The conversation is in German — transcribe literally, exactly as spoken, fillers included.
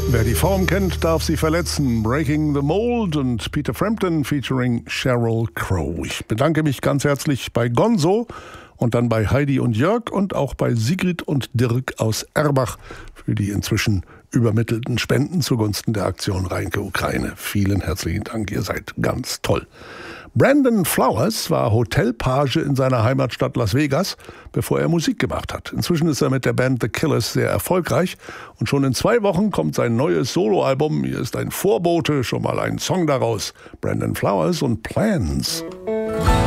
Wer die Form kennt, darf sie verletzen. Breaking the Mold und Peter Frampton featuring Sheryl Crow. Ich bedanke mich ganz herzlich bei Gonzo und dann bei Heidi und Jörg und auch bei Sigrid und Dirk aus Erbach für die inzwischen übermittelten Spenden zugunsten der Aktion Reinke Ukraine. Vielen herzlichen Dank, ihr seid ganz toll. Brandon Flowers war Hotelpage in seiner Heimatstadt Las Vegas, bevor er Musik gemacht hat. Inzwischen ist er mit der Band The Killers sehr erfolgreich und schon in zwei Wochen kommt sein neues Soloalbum. Hier ist ein Vorbote, schon mal ein Song daraus. Brandon Flowers und Plans.